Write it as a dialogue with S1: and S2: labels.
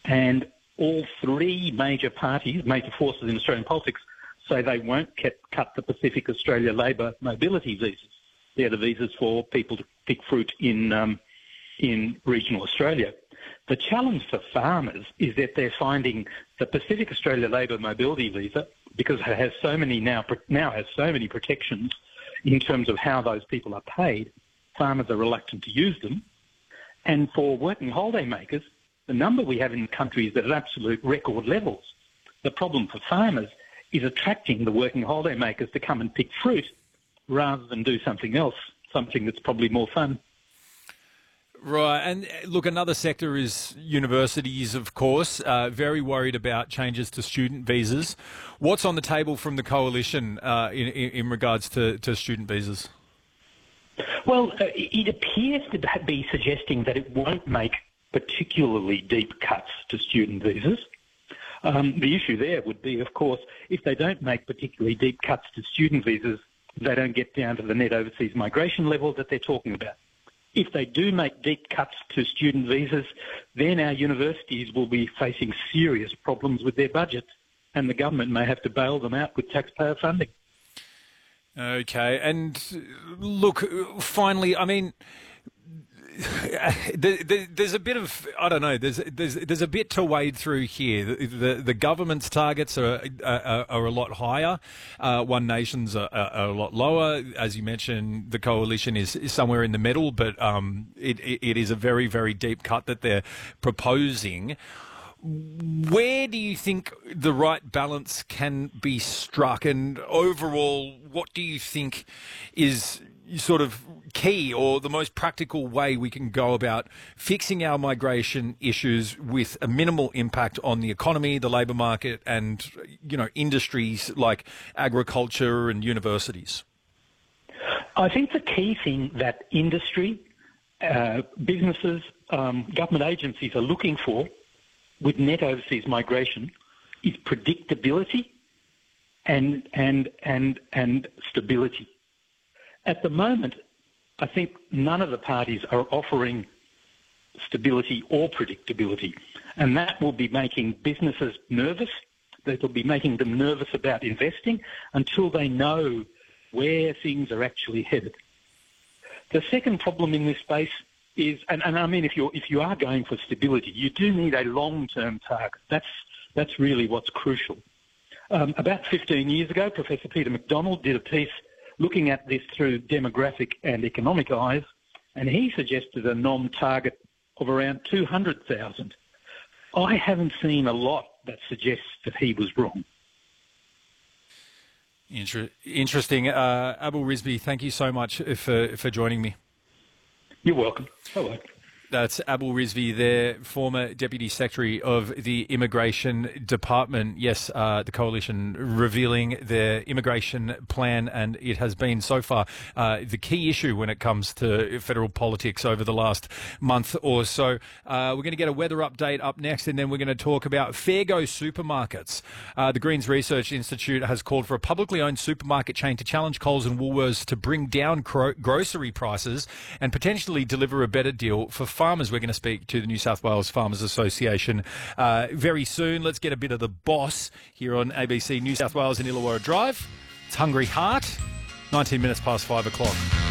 S1: And all three major parties, major forces in Australian politics, say they won't cut the Pacific Australia Labor mobility visas. They're the visas for people to pick fruit in regional Australia. The challenge for farmers is that they're finding the Pacific Australia Labor Mobility Visa, because it has so many now has so many protections in terms of how those people are paid, farmers are reluctant to use them. And for working holiday makers, the number we have in the country is at absolute record levels. The problem for farmers is attracting the working holiday makers to come and pick fruit rather than do something else, something that's probably more fun.
S2: Right, and look, another sector is universities, of course, very worried about changes to student visas. What's on the table from the Coalition in regards to student visas?
S1: Well, it appears to be suggesting that it won't make particularly deep cuts to student visas. The issue there would be, of course, if they don't make particularly deep cuts to student visas, they don't get down to the net overseas migration level that they're talking about. If they do make deep cuts to student visas, then our universities will be facing serious problems with their budgets, and the government may have to bail them out with taxpayer funding.
S2: Okay, and look, finally, I mean, there's a bit of, I don't know, there's a bit to wade through here. The government's targets are a lot higher. One Nation's are a lot lower. As you mentioned, the Coalition is somewhere in the middle, but it is a very, very deep cut that they're proposing. Where do you think the right balance can be struck? And overall, what do you think is sort of key or the most practical way we can go about fixing our migration issues with a minimal impact on the economy, the labour market and, industries like agriculture and universities?
S1: I think the key thing that industry, businesses, government agencies are looking for with net overseas migration is predictability and stability. At the moment, I think none of the parties are offering stability or predictability, and that will be making businesses nervous. That will be making them nervous about investing until they know where things are actually headed. The second problem in this space is, and I mean, if you are going for stability, you do need a long-term target. That's really what's crucial. About 15 years ago, Professor Peter McDonald did a piece looking at this through demographic and economic eyes, and he suggested a NOM target of around 200,000. I haven't seen a lot that suggests that he was wrong.
S2: Interesting. Abul Rizvi, thank you so much for joining me.
S1: You're welcome. Hello.
S2: That's Abul Rizvi there, former Deputy Secretary of the Immigration Department. Yes, the Coalition revealing their immigration plan, and it has been so far the key issue when it comes to federal politics over the last month or so. We're going to get a weather update up next, and then we're going to talk about Fairgo supermarkets. The Greens Research Institute has called for a publicly owned supermarket chain to challenge Coles and Woolworths to bring down grocery prices and potentially deliver a better deal for farmers. We're going to speak to the New South Wales Farmers Association very soon. Let's get a bit of the boss here on ABC New South Wales and Illawarra Drive. It's Hungry Heart, 19 minutes past 5 o'clock.